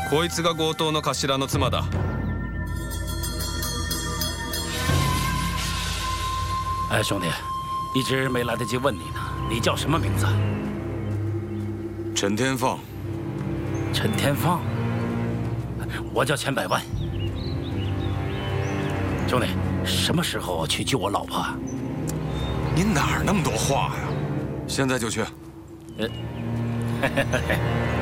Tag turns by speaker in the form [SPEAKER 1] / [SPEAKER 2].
[SPEAKER 1] こいつが強盗の頭の妻だ。
[SPEAKER 2] 哎，兄弟，一直没来得及问你呢，你叫什么名字？
[SPEAKER 3] 陈天放。
[SPEAKER 2] 陈天放。我叫钱百万。兄弟，什么时候去救我老婆啊？
[SPEAKER 3] 你哪儿那么多话呀？现在就去。
[SPEAKER 2] 嘿嘿嘿嘿。